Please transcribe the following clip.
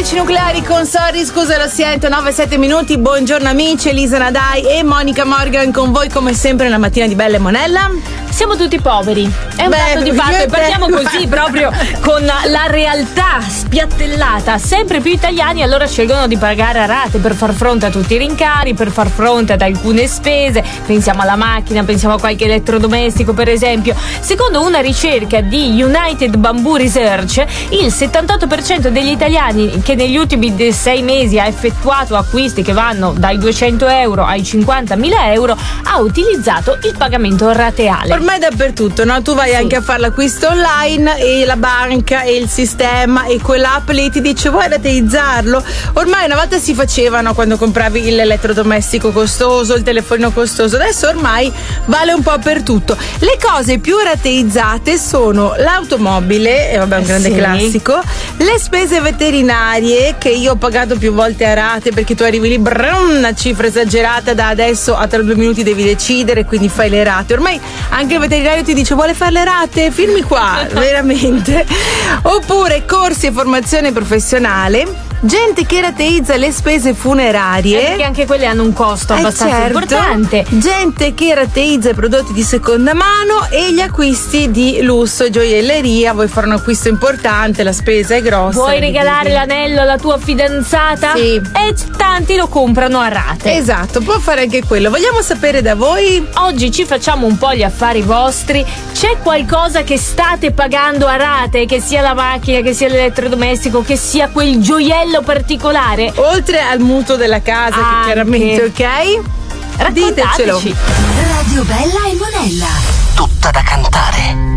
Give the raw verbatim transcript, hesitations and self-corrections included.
Medici nucleari con Sorry, scusa lo sento, nove sette minuti. Buongiorno amici, Elisa Nadai e Monica Morgan con voi come sempre la mattina di Bella e Monella. Siamo tutti poveri, è un Beh, dato di fatto, e partiamo te... così proprio con la realtà spiattellata. Sempre più italiani allora scelgono di pagare a rate per far fronte a tutti i rincari, per far fronte ad alcune spese. Pensiamo alla macchina, pensiamo a qualche elettrodomestico per esempio. Secondo una ricerca di United Bamboo Research, il settantotto per cento degli italiani che negli ultimi sei mesi ha effettuato acquisti che vanno dai duecento euro ai cinquantamila euro ha utilizzato il pagamento rateale. Ormai dappertutto, no? Tu vai sì. anche a fare l'acquisto online e la banca e il sistema e quell'app lì ti dice vuoi rateizzarlo? Ormai una volta si facevano quando compravi l'elettrodomestico costoso, il telefonino costoso, adesso ormai vale un po' per tutto. Le cose più rateizzate sono l'automobile, e vabbè è un grande sì. classico, le spese veterinarie che io ho pagato più volte a rate perché tu arrivi lì, brum, una cifra esagerata, da adesso a tra due minuti devi decidere, quindi fai le rate. Ormai anche il veterinario ti dice vuole fare le rate? Firmi qua, veramente. Oppure corsi e formazione professionale. Gente che rateizza le spese funerarie, eh, perché anche quelle hanno un costo abbastanza eh certo. importante. Gente che rateizza i prodotti di seconda mano e gli acquisti di lusso e gioielleria. Vuoi fare un acquisto importante, la spesa è grossa. Vuoi regalare quindi l'anello alla tua fidanzata? Sì. E tanti lo comprano a rate. Esatto, può fare anche quello. Vogliamo sapere da voi? Oggi ci facciamo un po' gli affari vostri. C'è qualcosa che state pagando a rate? Che sia la macchina, che sia l'elettrodomestico, che sia quel gioiello particolare? Oltre al mutuo della casa, anche, che chiaramente, ok? Ditecelo. Radio Bella e Monella. Tutta da cantare.